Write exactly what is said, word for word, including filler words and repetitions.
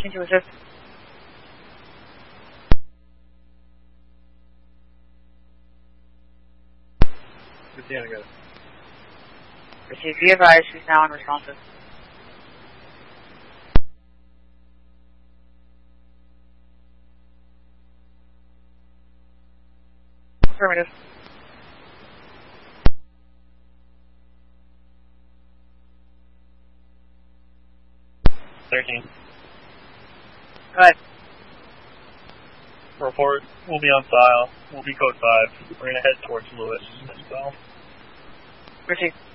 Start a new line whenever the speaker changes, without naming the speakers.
Pushing to assist.
Christina, go.
Receive, be advised, she's now unresponsive. Affirmative.
thirteen.
Go ahead.
Report. We'll be on file. We'll be code five. We're going to head towards Lewis as well.
Receive.